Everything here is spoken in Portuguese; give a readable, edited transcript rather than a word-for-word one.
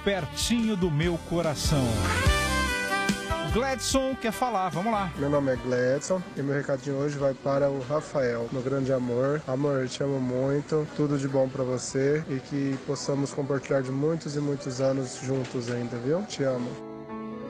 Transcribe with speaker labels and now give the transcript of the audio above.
Speaker 1: pertinho do meu coração. Gladson quer falar, vamos lá.
Speaker 2: Meu nome é Gladson e meu recadinho hoje vai para o Rafael, meu grande amor. Amor, eu te amo muito, tudo de bom pra você e que possamos compartilhar de muitos e muitos anos juntos ainda, viu? Te amo.